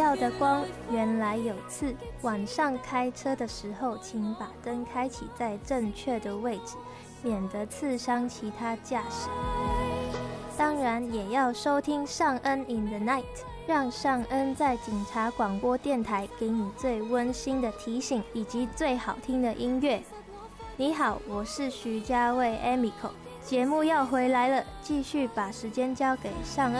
要的光原来有刺。晚上开车的时候，请把灯开启在正确的位置，免得刺伤其他驾驶。当然也要收听尚恩 in the night， 让尚恩在警察广播电台给你最温馨的提醒以及最好听的音乐。你好，我是徐家卫 Emiko， 节目要回来了，继续把时间交给尚恩。